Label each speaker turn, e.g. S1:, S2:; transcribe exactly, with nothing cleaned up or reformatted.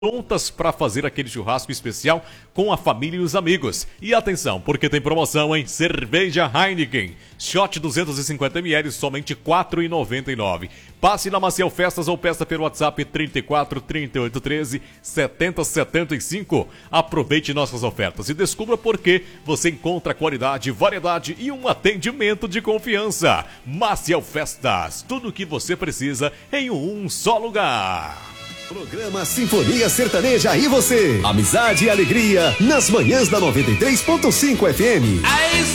S1: prontas para fazer aquele churrasco especial com a família e os amigos. E atenção, porque tem promoção, hein? Cerveja Heineken, shot duzentos e cinquenta mililitros, somente quatro reais e noventa e nove centavos. Passe na Maciel Festas ou peça pelo WhatsApp trinta e quatro, trinta e oito, treze, setenta, setenta e cinco. Aproveite nossas ofertas e descubra por que você encontra qualidade, variedade e um atendimento de confiança. Maciel Festas, tudo o que você precisa em um só lugar.
S2: Programa Sinfonia Sertaneja e você. Amizade e alegria nas manhãs da noventa e três ponto cinco F M.